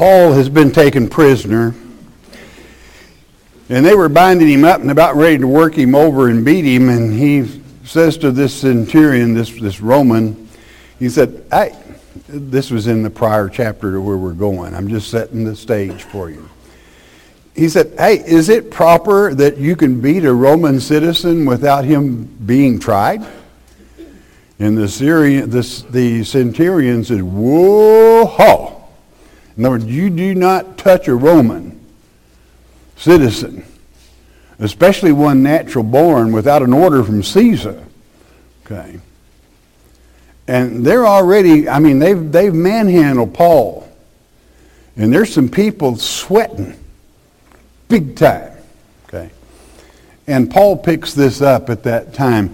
Paul has been taken prisoner, and they were binding him up and about ready to work him over and beat him, and he says to this centurion, this Roman, he said, "Hey," this was in the prior chapter to where we're going. I'm just setting the stage for you. He said, "Hey, is it proper that you can beat a Roman citizen without him being tried?" And the centurion said, "Whoa-ho." In other words, you do not touch a Roman citizen, especially one natural born, without an order from Caesar. Okay. And they're already, they've manhandled Paul. And there's some people sweating big time. Okay. And Paul picks this up at that time.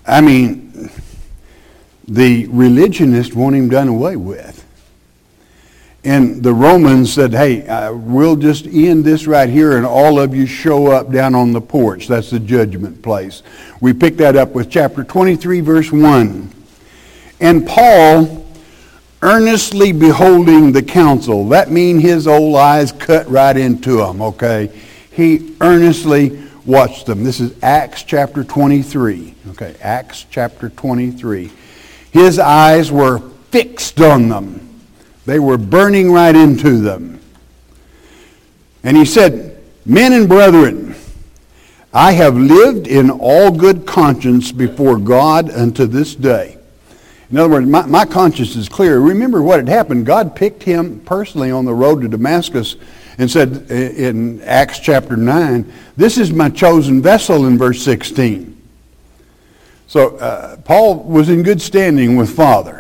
The religionists want him done away with. And the Romans said, "Hey, we'll just end this right here and all of you show up down on the porch." That's the judgment place. We pick that up with chapter 23, verse 1. "And Paul, earnestly beholding the council," that means his old eyes cut right into them, okay? He earnestly watched them. This is Acts chapter 23. Okay, Acts chapter 23. His eyes were fixed on them. They were burning right into them. And he said, "Men and brethren, I have lived in all good conscience before God unto this day." In other words, my conscience is clear. Remember what had happened. God picked him personally on the road to Damascus and said in Acts chapter 9, "This is my chosen vessel," in verse 16. So Paul was in good standing with Father.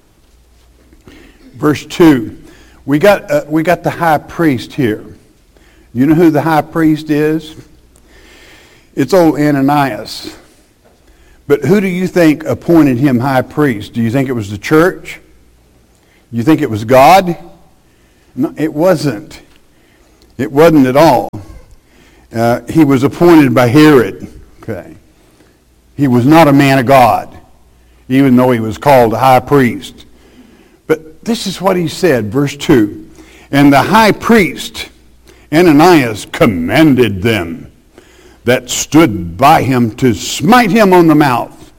Verse 2, we got the high priest here. You know who the high priest is? It's old Ananias. But who do you think appointed him high priest? Do you think it was the church? Do you think it was God? No, it wasn't. It wasn't at all. He was appointed by Herod. Okay. He was not a man of God, even though he was called a high priest. But this is what he said, verse 2. "And the high priest, Ananias, commanded them that stood by him to smite him on the mouth."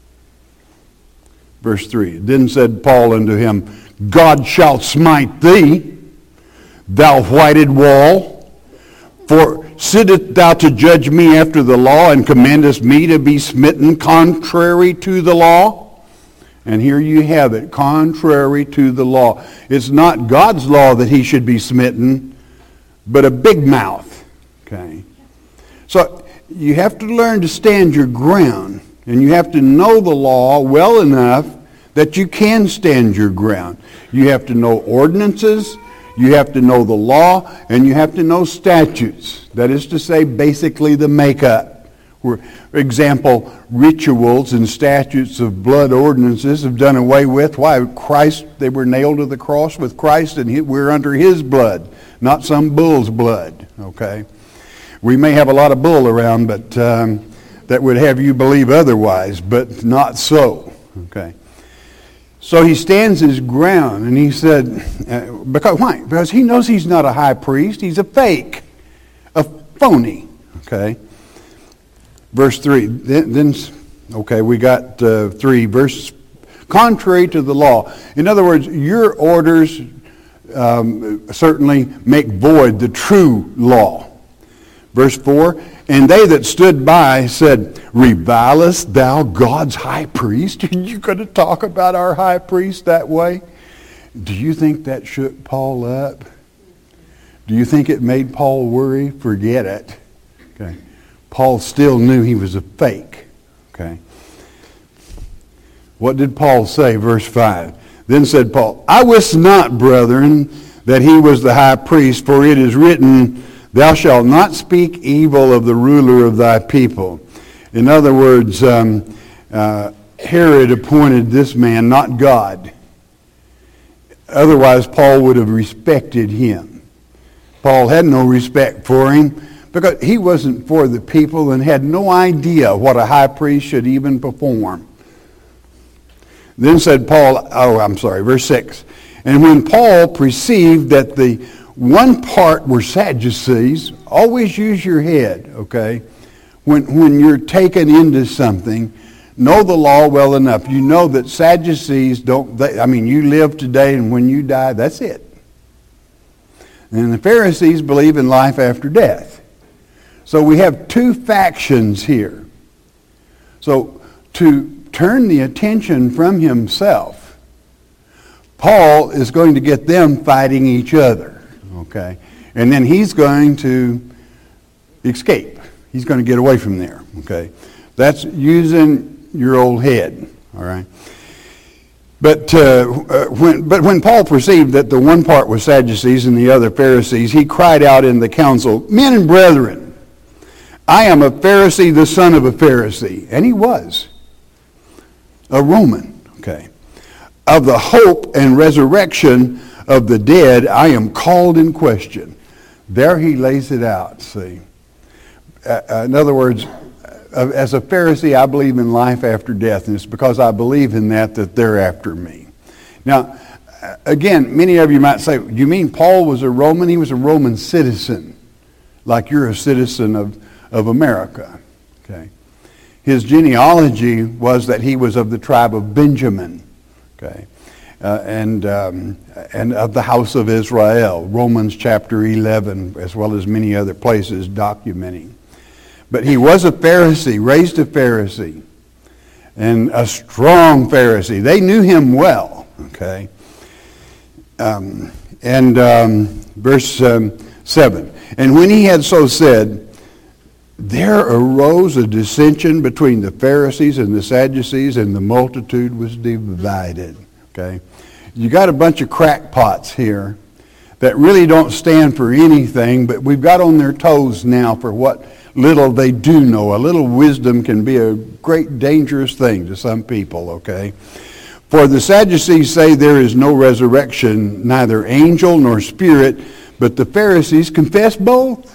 Verse 3. "Then said Paul unto him, God shall smite thee, thou whited wall. For sittest thou to judge me after the law, and commandest me to be smitten contrary to the law?" And here you have it, contrary to the law. It's not God's law that he should be smitten, but a big mouth. Okay. So you have to learn to stand your ground, and you have to know the law well enough that you can stand your ground. You have to know ordinances, you have to know the law, and you have to know statutes. That is to say, basically the makeup. For example, rituals and statutes of blood ordinances have done away with. Why? Christ, they were nailed to the cross with Christ, and we're under his blood, not some bull's blood. Okay? We may have a lot of bull around, but that would have you believe otherwise, but not so. Okay? So he stands his ground, and he said, why? Because he knows he's not a high priest. He's a fake, a phony. Okay? Verse 3. We got 3 verses. Contrary to the law. In other words, your orders certainly make void the true law. Verse 4. "And they that stood by said, Revilest thou God's high priest?" Are you going to talk about our high priest that way? Do you think that shook Paul up? Do you think it made Paul worry? Forget it. Okay. Paul still knew he was a fake. Okay. What did Paul say? Verse 5. "Then said Paul, I wist not, brethren, that he was the high priest, for it is written, Thou shalt not speak evil of the ruler of thy people." In other words, Herod appointed this man, not God. Otherwise, Paul would have respected him. Paul had no respect for him because he wasn't for the people and had no idea what a high priest should even perform. Then said Paul, verse 6, And when Paul perceived that the one part were Sadducees, always use your head, okay? When you're taken into something, know the law well enough. You know that Sadducees you live today and when you die, that's it. And the Pharisees believe in life after death. So we have two factions here. So to turn the attention from himself, Paul is going to get them fighting each other, okay? And then he's going to escape. He's going to get away from there, okay? That's using your old head, all right? But when Paul perceived that the one part was Sadducees and the other Pharisees, he cried out in the council, "Men and brethren, I am a Pharisee, the son of a Pharisee." And he was a Roman, okay? "Of the hope and resurrection of the dead, I am called in question." There he lays it out, see. In other words, as a Pharisee, I believe in life after death, and it's because I believe in that they're after me. Now, again, many of you might say, you mean Paul was a Roman? He was a Roman citizen, like you're a citizen of America. Okay. His genealogy was that he was of the tribe of Benjamin, okay, and of the house of Israel, Romans chapter 11, as well as many other places documenting. But he was a Pharisee, raised a Pharisee, and a strong Pharisee. They knew him well, okay? Verse 7, "And when he had so said, there arose a dissension between the Pharisees and the Sadducees, and the multitude was divided." Okay? You got a bunch of crackpots here that really don't stand for anything, but we've got on their toes now for what little they do know. A little wisdom can be a great dangerous thing to some people, okay? "For the Sadducees say there is no resurrection, neither angel nor spirit, but the Pharisees confess both.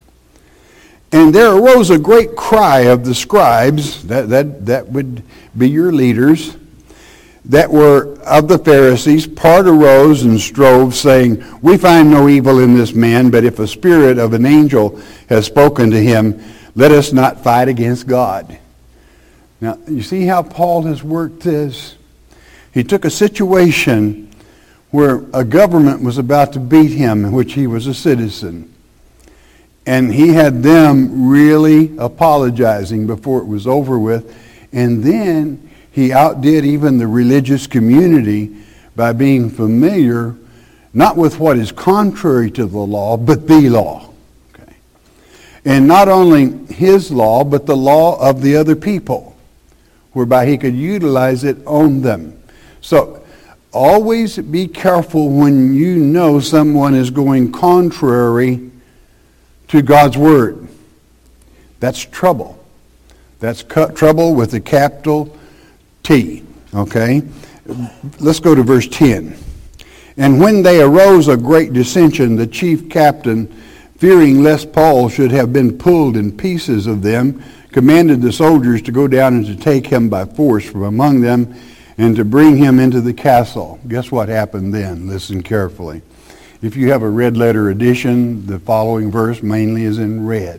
And there arose a great cry of the scribes," that would be your leaders, "that were of the Pharisees. Part arose and strove, saying, We find no evil in this man, but if a spirit of an angel has spoken to him, let us not fight against God." Now, you see how Paul has worked this? He took a situation where a government was about to beat him, in which he was a citizen. And he had them really apologizing before it was over with. And then he outdid even the religious community by being familiar, not with what is contrary to the law, but the law. Okay. And not only his law, but the law of the other people, whereby he could utilize it on them. So always be careful when you know someone is going contrary to God's word. That's trouble. That's trouble with a capital T, okay? Let's go to verse 10. "And when they arose a great dissension, the chief captain, fearing lest Paul should have been pulled in pieces of them, commanded the soldiers to go down and to take him by force from among them and to bring him into the castle." Guess what happened then? Listen carefully. If you have a red letter edition, the following verse mainly is in red.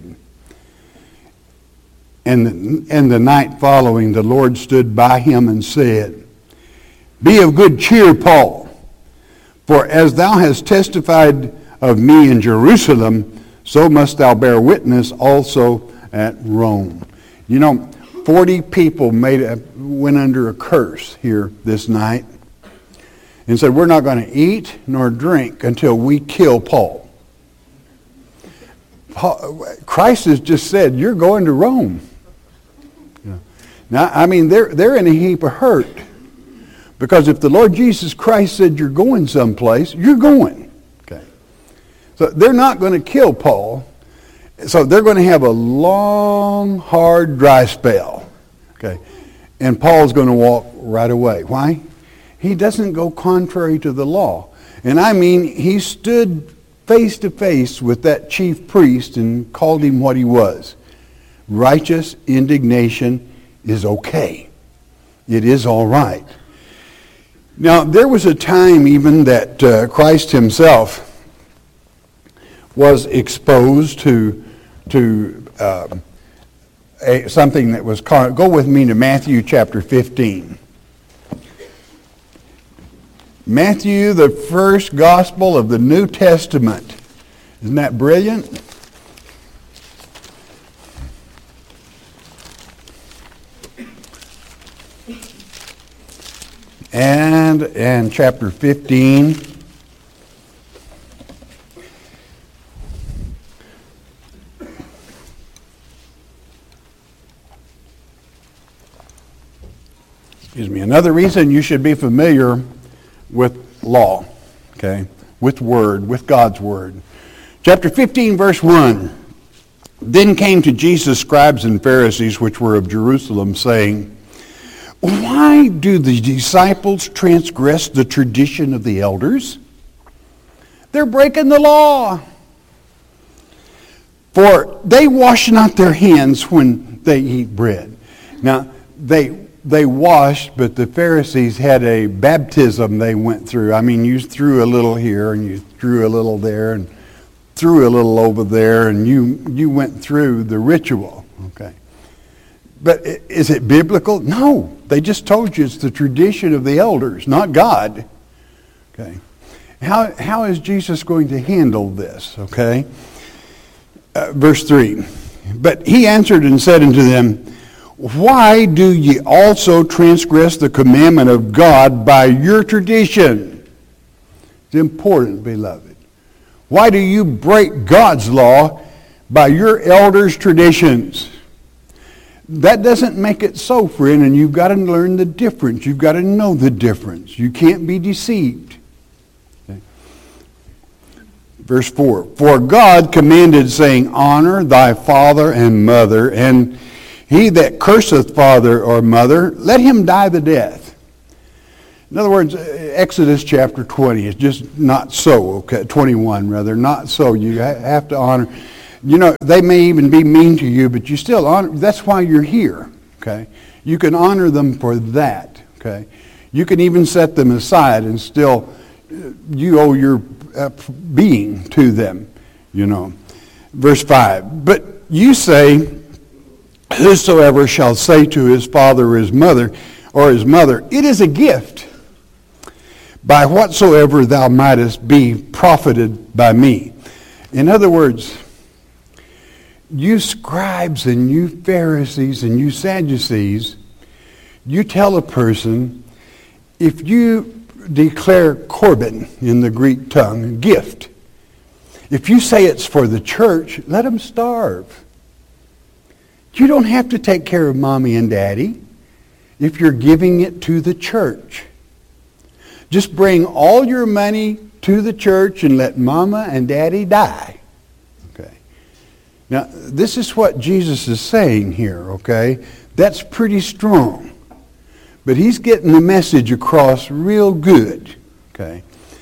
"And the night following, the Lord stood by him and said, Be of good cheer, Paul, for as thou hast testified of me in Jerusalem, so must thou bear witness also at Rome." You know, 40 people went under a curse here this night and said, "We're not going to eat nor drink until we kill Paul." Christ has just said, "You're going to Rome." Now, I mean, they're in a heap of hurt. Because if the Lord Jesus Christ said you're going someplace, you're going. Okay. So they're not going to kill Paul. So they're going to have a long, hard, dry spell. Okay. And Paul's going to walk right away. Why? He doesn't go contrary to the law. And I mean, he stood face to face with that chief priest and called him what he was. Righteous indignation is okay. It is all right. Now, there was a time even that Christ himself was exposed to something that was called, go with me to Matthew chapter 15. Matthew, the first gospel of the New Testament. Isn't that brilliant? And chapter 15. Excuse me. Another reason you should be familiar with law, okay, with word, with God's word. Chapter 15, verse 1. Then came to Jesus scribes and Pharisees, which were of Jerusalem, saying, why do the disciples transgress the tradition of the elders? They're breaking the law. For they wash not their hands when they eat bread. Now, they washed, but the Pharisees had a baptism they went through. I mean, you threw a little here, and you threw a little there, and threw a little over there, and you went through the ritual. Okay. But is it biblical? No. They just told you it's the tradition of the elders, not God. Okay. How is Jesus going to handle this? Okay. Verse 3. But he answered and said unto them, why do ye also transgress the commandment of God by your tradition? It's important, beloved. Why do you break God's law by your elders' traditions? That doesn't make it so, friend, and you've got to learn the difference. You've got to know the difference. You can't be deceived. Okay. Verse 4, for God commanded, saying, honor thy father and mother, and he that curseth father or mother, let him die the death. In other words, Exodus chapter 20 is just not so, okay, 21 rather, not so. You have to honor. You know, they may even be mean to you, but you still honor. That's why you're here, okay? You can honor them for that, okay? You can even set them aside and still, you owe your being to them, you know. Verse 5, but you say, whosoever shall say to his father or his mother, it is a gift, by whatsoever thou mightest be profited by me. In other words, you scribes and you Pharisees and you Sadducees, you tell a person, if you declare Corban in the Greek tongue, gift, if you say it's for the church, let them starve. You don't have to take care of mommy and daddy if you're giving it to the church. Just bring all your money to the church and let mama and daddy die. Now, this is what Jesus is saying here, okay? That's pretty strong. But he's getting the message across real good, okay?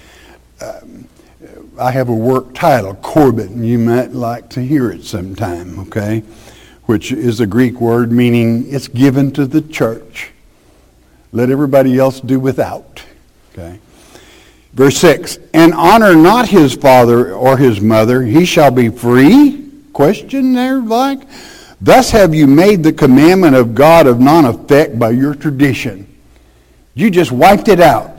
I have a work title, Corban. You might like to hear it sometime, okay? Which is a Greek word meaning it's given to the church. Let everybody else do without, okay? Verse 6, and honor not his father or his mother, he shall be free. Question there, like, thus have you made the commandment of God of none effect by your tradition. You just wiped it out.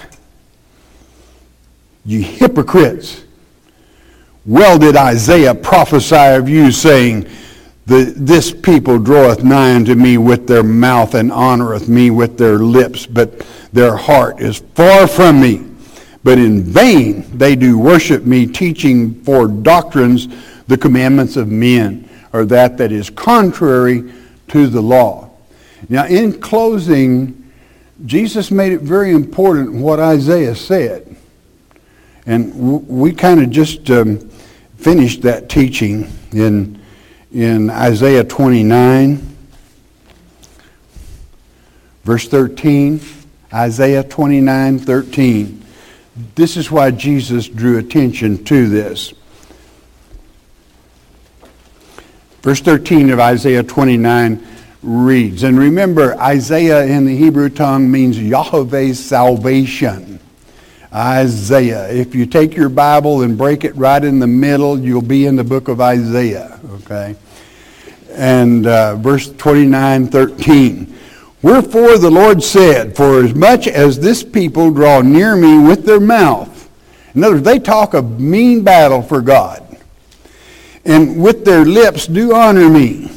You hypocrites. Well did Isaiah prophesy of you, saying, this people draweth nigh unto me with their mouth, and honoreth me with their lips, but their heart is far from me. But in vain they do worship me, teaching for doctrines the commandments of men, or that is contrary to the law. Now, in closing, Jesus made it very important what Isaiah said. And we kind of just finished that teaching in Isaiah 29, verse 13. Isaiah 29, 13. This is why Jesus drew attention to this. Verse 13 of Isaiah 29 reads. And remember, Isaiah in the Hebrew tongue means Yahweh's salvation. Isaiah. If you take your Bible and break it right in the middle, you'll be in the book of Isaiah. Okay? And verse 29:13. Wherefore the Lord said, for as much as this people draw near me with their mouth. In other words, they talk a mean battle for God. And with their lips do honor me,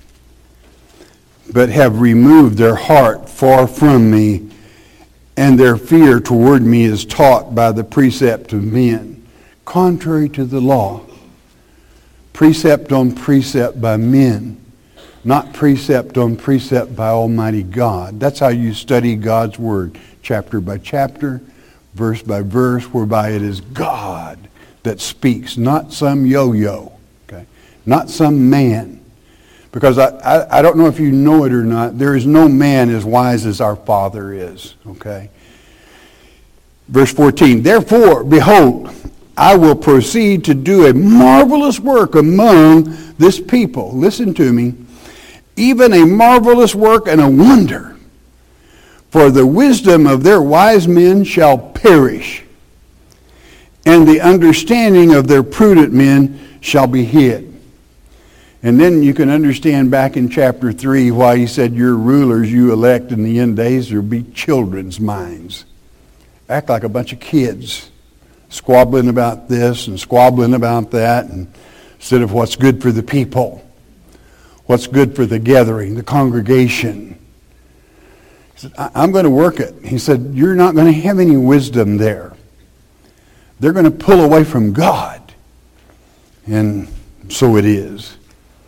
but have removed their heart far from me, and their fear toward me is taught by the precept of men, contrary to the law. Precept on precept by men, not precept on precept by Almighty God. That's how you study God's Word, chapter by chapter, verse by verse, whereby it is God that speaks, not some yo-yo, okay? Not some man. Because I don't know if you know it or not, there is no man as wise as our Father is, okay? Verse 14, therefore, behold, I will proceed to do a marvelous work among this people. Listen to me. Even a marvelous work and a wonder. For the wisdom of their wise men shall perish, and the understanding of their prudent men shall be hid. And then you can understand back in chapter 3 why he said your rulers you elect in the end days will be children's minds. Act like a bunch of kids, squabbling about this and squabbling about that, and instead of what's good for the people, what's good for the gathering, the congregation. He said, I'm going to work it. He said, you're not going to have any wisdom there. They're going to pull away from God. And so it is.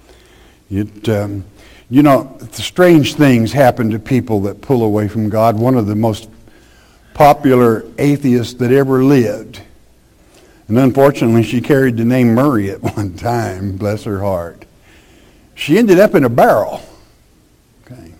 Strange things happen to people that pull away from God. One of the most popular atheists that ever lived. And unfortunately, she carried the name Murray at one time, bless her heart. She ended up in a barrel. Okay.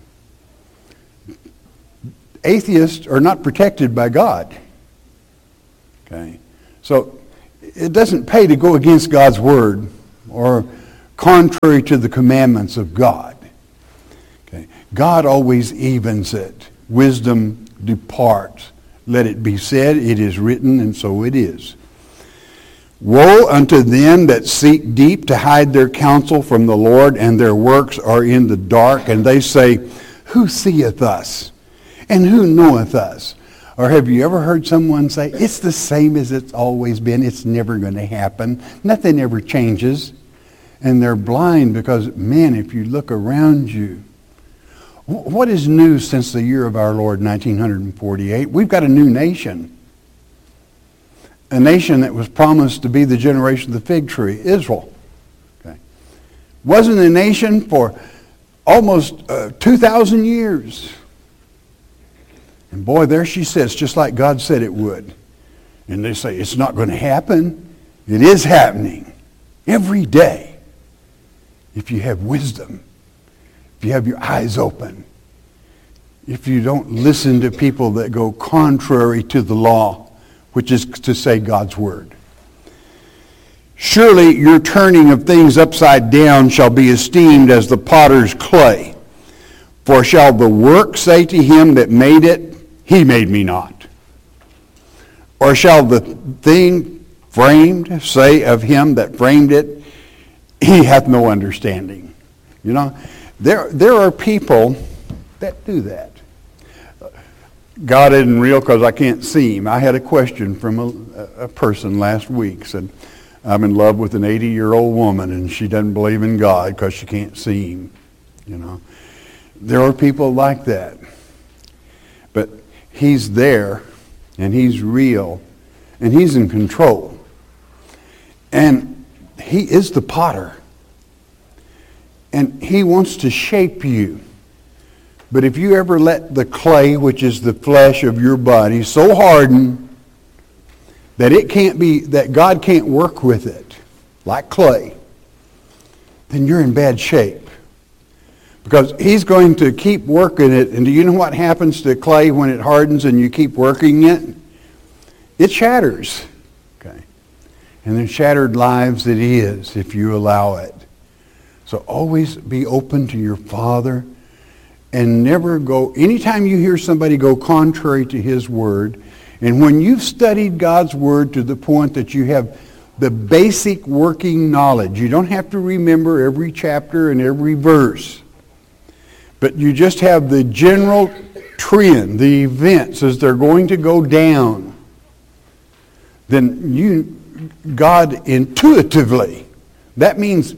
Atheists are not protected by God. Okay. So it doesn't pay to go against God's word or contrary to the commandments of God. Okay. God always evens it. Wisdom departs. Let it be said, it is written, and so it is. Woe unto them that seek deep to hide their counsel from the Lord, and their works are in the dark, and they say, who seeth us? And who knoweth us? Or have you ever heard someone say, it's the same as it's always been, it's never going to happen, nothing ever changes. And they're blind because, man, if you look around you, what is new since the year of our Lord, 1948? We've got a new nation. A nation that was promised to be the generation of the fig tree, Israel. Okay. Wasn't a nation for almost 2,000 years. And boy, there she sits, just like God said it would. And they say, it's not going to happen. It is happening every day. If you have wisdom, if you have your eyes open, if you don't listen to people that go contrary to the law, which is to say God's word. Surely your turning of things upside down shall be esteemed as the potter's clay. For shall the work say to him that made it, he made me not? Or shall the thing framed say of him that framed it, he hath no understanding? You know, there are people that do that. God isn't real because I can't see him. I had a question from a person last week. Said, I'm in love with an 80-year-old woman and she doesn't believe in God because she can't see him. You know, there are people like that. But he's there and he's real and he's in control. And he is the potter. And he wants to shape you. But if you ever let the clay, which is the flesh of your body, so harden that it can't be, that God can't work with it, like clay, then you're in bad shape. Because he's going to keep working it. And do you know what happens to clay when it hardens and you keep working it? It shatters. Okay. And the shattered lives it is if you allow it. So always be open to your Father and never go, anytime you hear somebody go contrary to his word, and when you've studied God's word to the point that you have the basic working knowledge, you don't have to remember every chapter and every verse, but you just have the general trend, the events as they're going to go down, then God intuitively, that means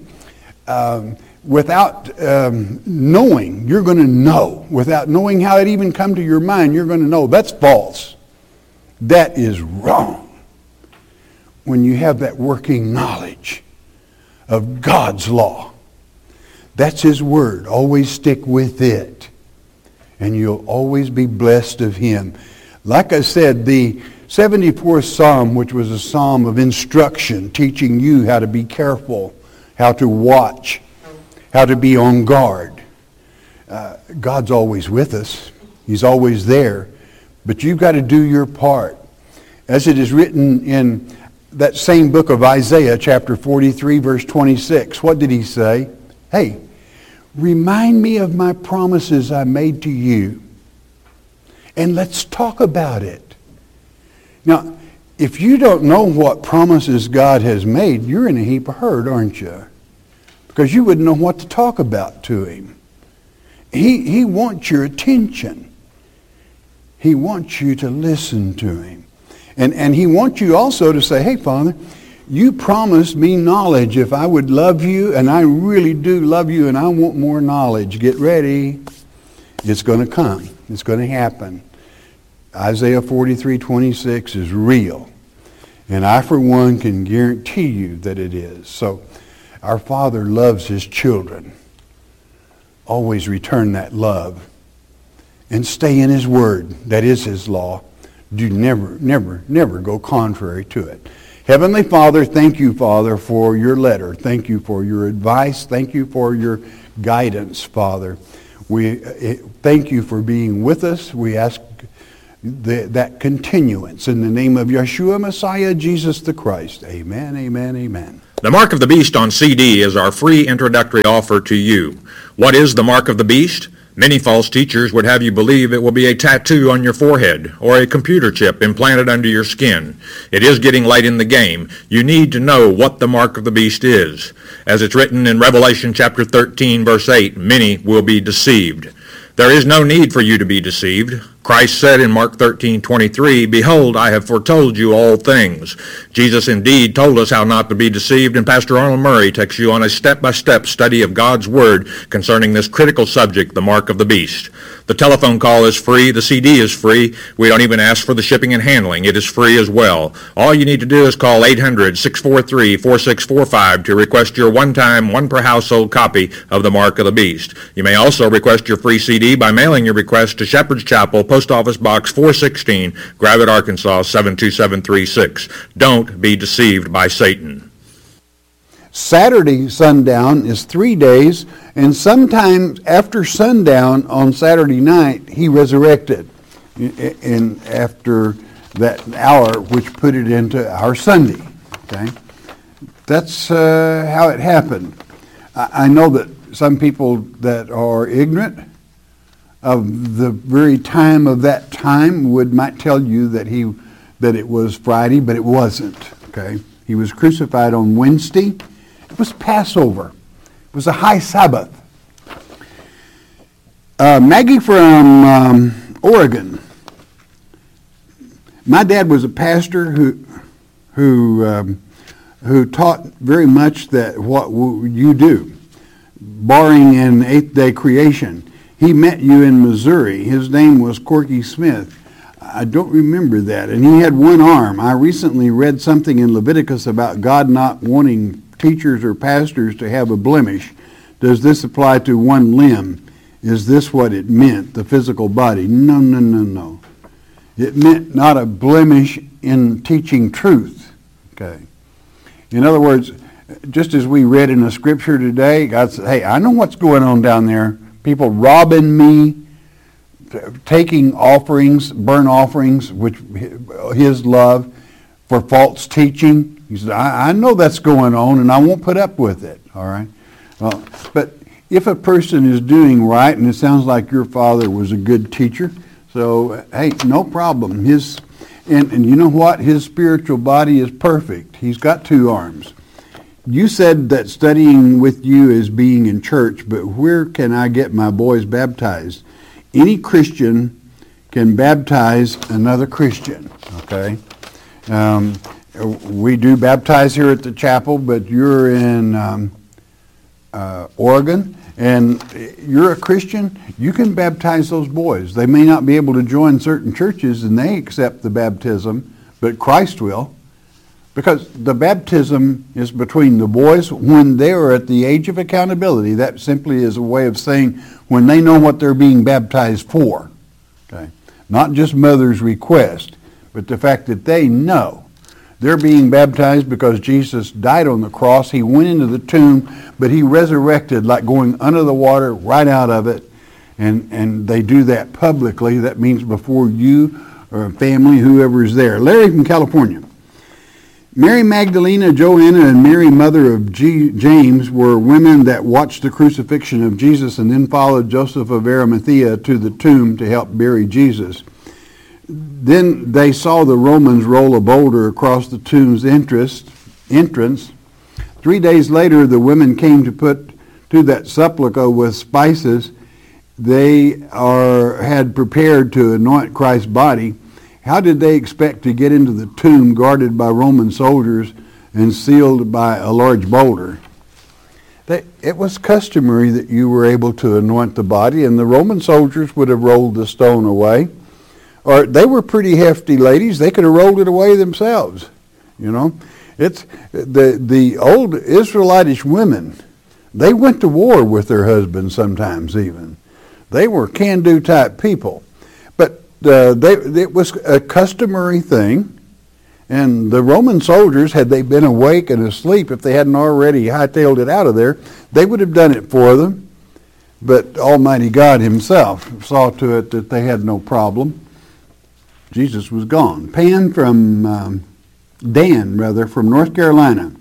without knowing, you're going to know. Without knowing how it even come to your mind, you're going to know that's false. That is wrong. When you have that working knowledge of God's law, that's his word. Always stick with it. And you'll always be blessed of him. Like I said, the 74th Psalm, which was a psalm of instruction, teaching you how to be careful, how to watch, how to be on guard. God's always with us. He's always there. But you've got to do your part. As it is written in that same book of Isaiah, chapter 43, verse 26. What did he say? Hey, remind me of my promises I made to you, and let's talk about it. Now, if you don't know what promises God has made, you're in a heap of hurt, aren't you? Because you wouldn't know what to talk about to him. He wants your attention. He wants you to listen to him. And he wants you also to say, hey, Father, you promised me knowledge if I would love you, and I really do love you, and I want more knowledge. Get ready. It's going to come. It's going to happen. Isaiah 43:26 is real. And I, for one, can guarantee you that it is. So our Father loves his children. Always return that love. And stay in his word. That is his law. Do never go contrary to it. Heavenly Father, thank you, Father, for your letter. Thank you for your advice. Thank you for your guidance, Father. We thank you for being with us. We ask that continuance in the name of Yeshua Messiah, Jesus the Christ. Amen, amen, amen. The Mark of the Beast on CD is our free introductory offer to you. What is the Mark of the Beast? Many false teachers would have you believe it will be a tattoo on your forehead or a computer chip implanted under your skin. It is getting late in the game. You need to know what the Mark of the Beast is. As it's written in Revelation chapter 13, verse 8, many will be deceived. There is no need for you to be deceived. Christ said in Mark 13:23, "Behold, I have foretold you all things." Jesus indeed told us how not to be deceived, and Pastor Arnold Murray takes you on a step-by-step study of God's Word concerning this critical subject, the Mark of the Beast. The telephone call is free. The CD is free. We don't even ask for the shipping and handling. It is free as well. All you need to do is call 800-643-4645 to request your one-time, one-per-household copy of the Mark of the Beast. You may also request your free CD by mailing your request to Shepherd's Chapel, Post Office Box 416, Gravette, Arkansas 72736. Don't be deceived by Satan. Saturday sundown is 3 days, and sometime after sundown on Saturday night, he resurrected. And after that hour, which put it into our Sunday. Okay, that's how it happened. I know that some people that are ignorant of the very time of that time might tell you that it was Friday, but it wasn't. Okay, he was crucified on Wednesday. It was Passover. It was a high Sabbath. Maggie from Oregon. My dad was a pastor who taught very much that what you do, barring an eighth-day creation. He met you in Missouri. His name was Corky Smith. I don't remember that. And he had one arm. I recently read something in Leviticus about God not wanting teachers or pastors to have a blemish. Does this apply to one limb? Is this what it meant, the physical body? No. It meant not a blemish in teaching truth. Okay. In other words, just as we read in the scripture today, God said, hey, I know what's going on down there. People robbing me, taking offerings, burnt offerings, which his love, for false teaching. He said, I know that's going on, and I won't put up with it. All right. Well, but if a person is doing right, and it sounds like your father was a good teacher, so hey, no problem. And you know what? His spiritual body is perfect. He's got 2 arms. You said that studying with you is being in church, but where can I get my boys baptized? Any Christian can baptize another Christian, okay? We do baptize here at the chapel, but you're in Oregon, and you're a Christian, you can baptize those boys. They may not be able to join certain churches, and they accept the baptism, but Christ will. Because the baptism is between the boys when they are at the age of accountability. That simply is a way of saying when they know what they're being baptized for. Okay? Not just mother's request, but the fact that they know. They're being baptized because Jesus died on the cross. He went into the tomb, but he resurrected like going under the water, right out of it. And they do that publicly. That means before you or family, whoever is there. Larry from California. Mary Magdalena, Joanna, and Mary, mother of James, were women that watched the crucifixion of Jesus and then followed Joseph of Arimathea to the tomb to help bury Jesus. Then they saw the Romans roll a boulder across the tomb's entrance. 3 days later, the women came to put to that sepulchre with spices they had prepared to anoint Christ's body. How did they expect to get into the tomb guarded by Roman soldiers and sealed by a large boulder? It was customary that you were able to anoint the body, and the Roman soldiers would have rolled the stone away. Or they were pretty hefty ladies. They could have rolled it away themselves. You know, it's the old Israelitish women. They went to war with their husbands sometimes even. They were can-do type people. But it was a customary thing, and the Roman soldiers, had they been awake and asleep, if they hadn't already hightailed it out of there, they would have done it for them. But Almighty God himself saw to it that they had no problem. Jesus was gone. Dan from North Carolina.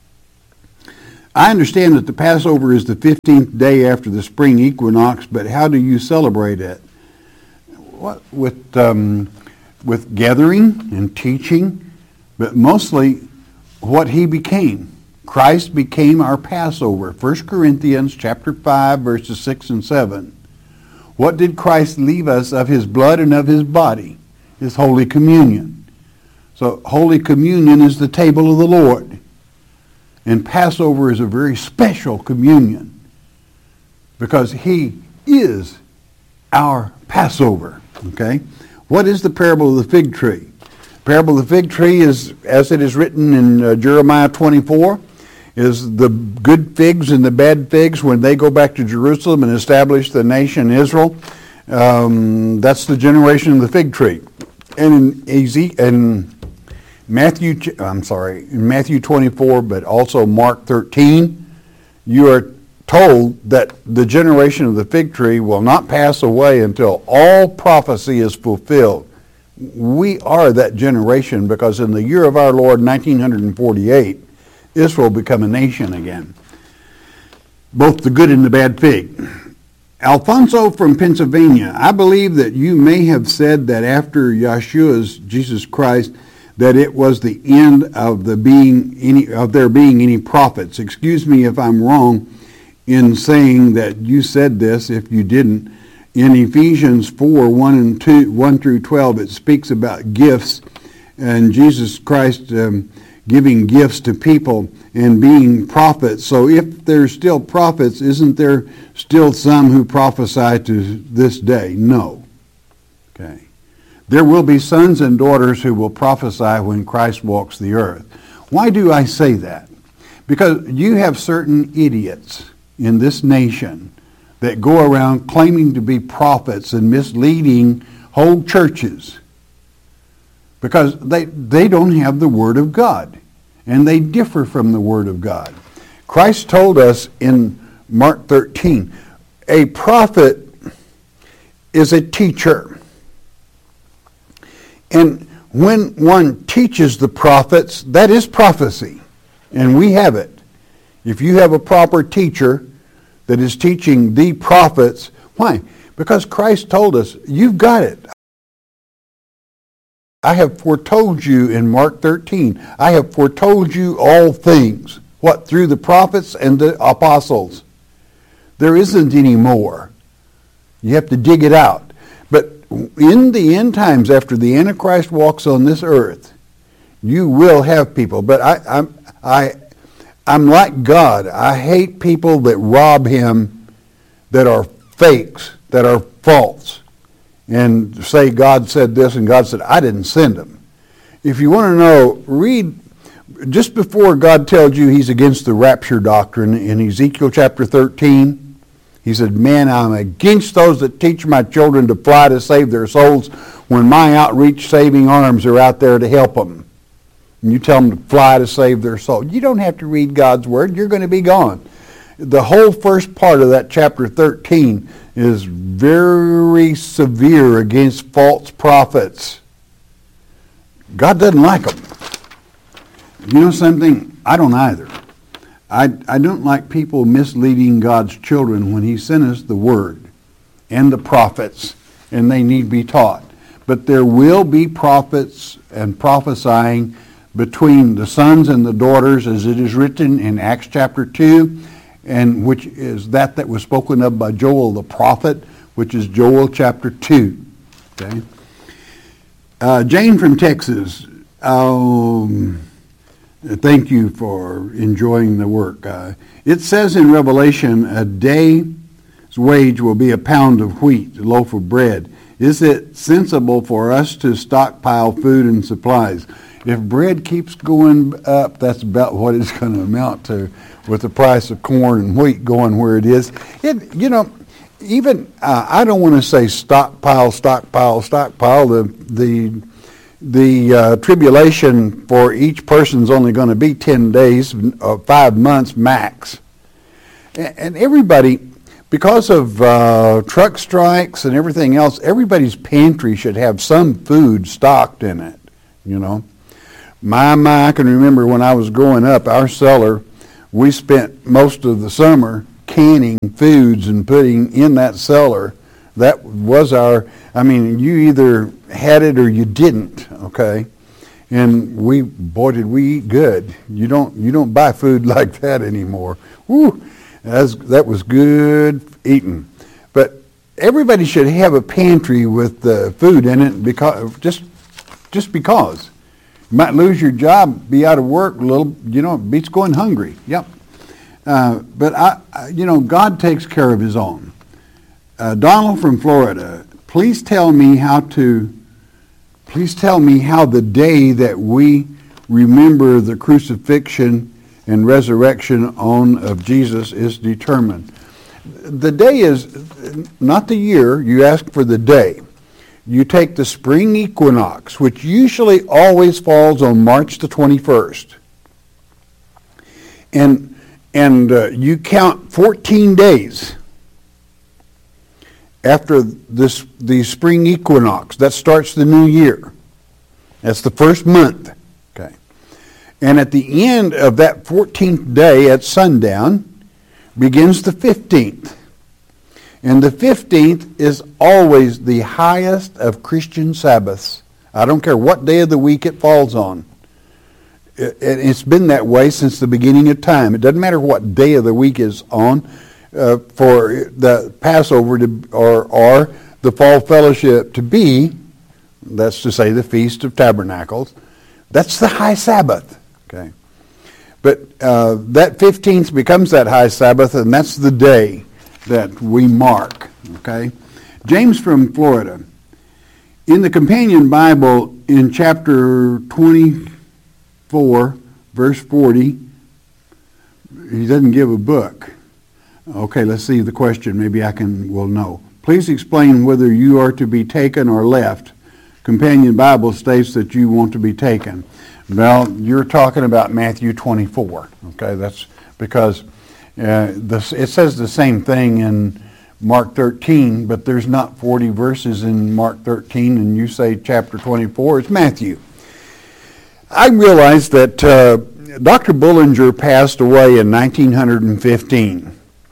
I understand that the Passover is the 15th day after the spring equinox, but how do you celebrate it? With gathering and teaching, but mostly what he became. Christ became our Passover. 1 Corinthians chapter 5, verses 6 and 7. What did Christ leave us of his blood and of his body? His Holy Communion. So Holy Communion is the table of the Lord. And Passover is a very special communion because he is our Passover. Okay? What is the parable of the fig tree? The parable of the fig tree is, as it is written in Jeremiah 24, is the good figs and the bad figs when they go back to Jerusalem and establish the nation Israel. That's the generation of the fig tree. And in Matthew 24, but also Mark 13, you are told that the generation of the fig tree will not pass away until all prophecy is fulfilled. We are that generation because in the year of our Lord, 1948, Israel will become a nation again. Both the good and the bad fig. Alfonso from Pennsylvania, I believe that you may have said that after Yeshua's, Jesus Christ, that it was the end of there being any prophets. Excuse me if I'm wrong in saying that you said this, if you didn't. In Ephesians 4, 1 through 12, it speaks about gifts and Jesus Christ giving gifts to people and being prophets. So if there's still prophets, isn't there still some who prophesy to this day? No. Okay. There will be sons and daughters who will prophesy when Christ walks the earth. Why do I say that? Because you have certain idiots in this nation that go around claiming to be prophets and misleading whole churches because they don't have the Word of God and they differ from the Word of God. Christ told us in Mark 13, a prophet is a teacher. And when one teaches the prophets, that is prophecy. And we have it. If you have a proper teacher, that is teaching the prophets. Why? Because Christ told us, you've got it. I have foretold you in Mark 13. I have foretold you all things. What? Through the prophets and the apostles. There isn't any more. You have to dig it out. But in the end times, after the Antichrist walks on this earth, you will have people. But I'm like God. I hate people that rob him, that are fakes, that are false, and say God said this and God said, I didn't send them. If you want to know, read just before God tells you he's against the rapture doctrine in Ezekiel chapter 13. He said, man, I'm against those that teach my children to fly to save their souls when my outreach saving arms are out there to help them. And you tell them to fly to save their soul. You don't have to read God's word. You're going to be gone. The whole first part of that chapter 13 is very severe against false prophets. God doesn't like them. You know something? I don't either. I don't like people misleading God's children when he sent us the word and the prophets, and they need to be taught. But there will be prophets and prophesying between the sons and the daughters, as it is written in Acts chapter 2, and which is that was spoken of by Joel the prophet, which is Joel chapter 2. Okay. Jane from Texas, thank you for enjoying the work. It says in Revelation, a day's wage will be a pound of wheat, a loaf of bread. Is it sensible for us to stockpile food and supplies? If bread keeps going up, that's about what it's going to amount to, with the price of corn and wheat going where it is. Even I don't want to say stockpile. The tribulation for each person is only going to be 10 days, 5 months max. And everybody, because of truck strikes and everything else, everybody's pantry should have some food stocked in it, you know. I can remember when I was growing up, our cellar, we spent most of the summer canning foods and putting in that cellar. That was you either had it or you didn't, okay? And did we eat good. You don't buy food like that anymore. Woo, that was good eating. But everybody should have a pantry with food in it just because. You might lose your job, be out of work a little, it beats going hungry. Yep. But God takes care of his own. Donald from Florida, please tell me how the day that we remember the crucifixion and resurrection of Jesus is determined. The day is not the year. You ask for the day. You take the spring equinox, which usually always falls on March the 21st. And you count 14 days after the spring equinox. That starts the new year. That's the first month. Okay. And at the end of that 14th day at sundown begins the 15th. And the 15th is always the highest of Christian Sabbaths. I don't care what day of the week it falls on. It's been that way since the beginning of time. It doesn't matter what day of the week is on for the Passover or the fall fellowship to be, that's to say the Feast of Tabernacles. That's the high Sabbath. Okay. But that 15th becomes that high Sabbath, and that's the day that we mark. Okay. James from Florida. In the Companion Bible, in chapter 24, verse 40, he doesn't give a book. Okay, let's see the question. Maybe will know. Please explain whether you are to be taken or left. Companion Bible states that you want to be taken. Well, you're talking about Matthew 24. Okay, that's because it says the same thing in Mark 13, but there's not 40 verses in Mark 13, and you say chapter 24. It's Matthew. I realized that Dr. Bullinger passed away in 1915.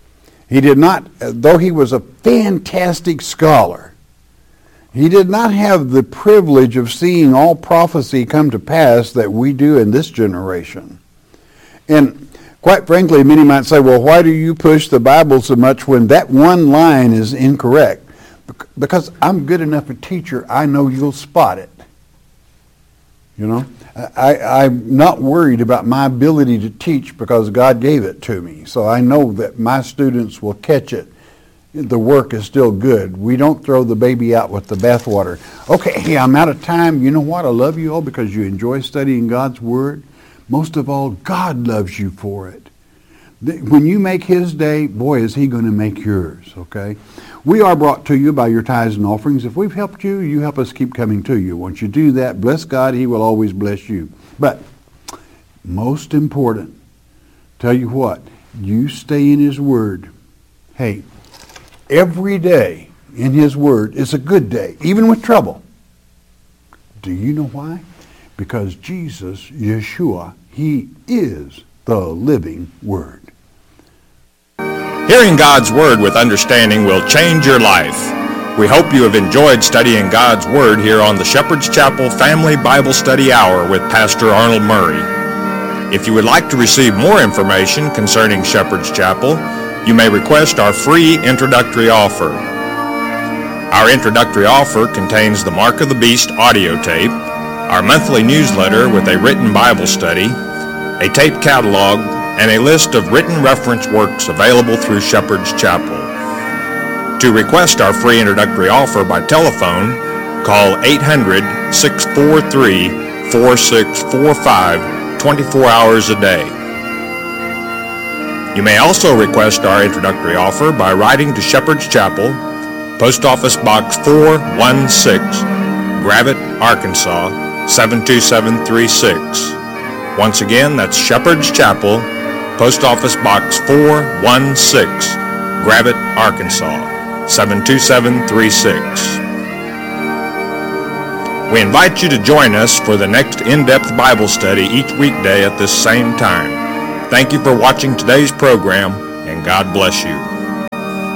He did not, though he was a fantastic scholar, he did not have the privilege of seeing all prophecy come to pass that we do in this generation. And quite frankly, many might say, well, why do you push the Bible so much when that one line is incorrect? Because I'm good enough a teacher, I know you'll spot it. You know, I'm not worried about my ability to teach because God gave it to me. So I know that my students will catch it. The work is still good. We don't throw the baby out with the bathwater. Okay, hey, I'm out of time. You know what? I love you all because you enjoy studying God's Word. Most of all, God loves you for it. When you make His day, boy, is He going to make yours, okay? We are brought to you by your tithes and offerings. If we've helped you, you help us keep coming to you. Once you do that, bless God, He will always bless you. But most important, tell you what, you stay in His Word. Hey, every day in His Word is a good day, even with trouble. Do you know why? Because Jesus, Yeshua, He is the living Word. Hearing God's Word with understanding will change your life. We hope you have enjoyed studying God's Word here on the Shepherd's Chapel Family Bible Study Hour with Pastor Arnold Murray. If you would like to receive more information concerning Shepherd's Chapel, you may request our free introductory offer. Our introductory offer contains the Mark of the Beast audio tape, our monthly newsletter with a written Bible study, a tape catalog, and a list of written reference works available through Shepherd's Chapel. To request our free introductory offer by telephone, call 800-643-4645 24 hours a day. You may also request our introductory offer by writing to Shepherd's Chapel, Post Office Box 416, Gravette, Arkansas 72736. Once again, that's Shepherd's Chapel, Post Office Box 416, Gravette, Arkansas 72736. We invite you to join us for the next in-depth Bible study each weekday at this same time. Thank you for watching today's program, and God bless you.